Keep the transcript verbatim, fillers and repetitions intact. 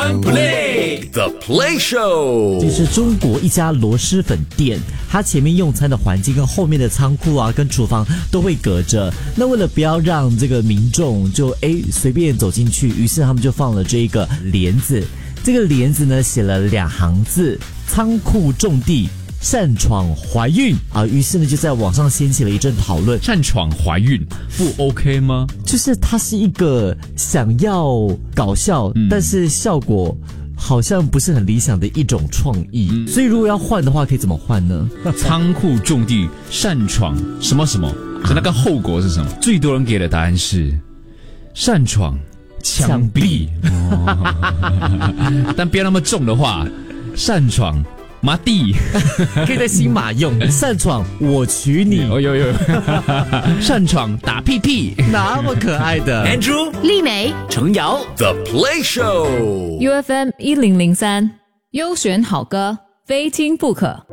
Play The Play Show， 这是中国一家螺蛳粉店，它前面用餐的环境跟后面的仓库啊，跟厨房都会隔着。那为了不要让这个民众就哎随便走进去，于是他们就放了这个帘子。这个帘子呢写了两行字：仓库种地，擅闯怀孕啊！于是呢，就在网上掀起了一阵讨论。 擅闯怀孕不 OK 吗？ 就是它是一个想要搞笑，嗯、但是效果好像不是很理想的一种创意。嗯、所以如果要换的话，可以怎么换呢？ 仓库种地，擅闯什么什么？所以那个后果是什么？啊、最多人给的答案是擅闯枪毙。哦、但不要那么重的话，擅闯。马蒂可以在新马用，擅闯我娶你， 哦有有，擅闯打屁屁， 那么可爱的 Andrew、 丽美、 程瑶 The Play Show U F M 一零零三，优选好歌，非听不可。